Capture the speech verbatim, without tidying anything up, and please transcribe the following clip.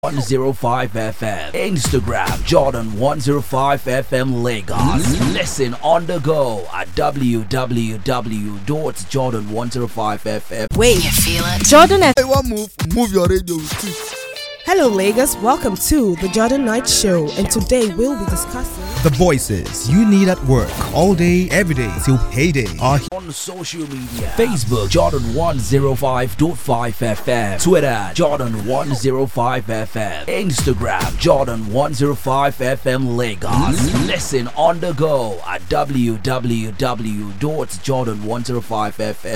one oh five F M. Instagram Jordan one oh five F M Lagos. Listen on the go at w w w dot jordan one oh five F M. Wait, you feel it? Jordan F- Hey, one move, move your radio with it. Hello Lagos, welcome to the Jordan Night Show, and today we'll be discussing the voices you need at work all day, every day till payday are on social media. Facebook Jordan one oh five point five F M. Twitter Jordan one oh five F M. Instagram Jordan one oh five F M Lagos. Listen on the go at w w w dot jordan one oh five F M.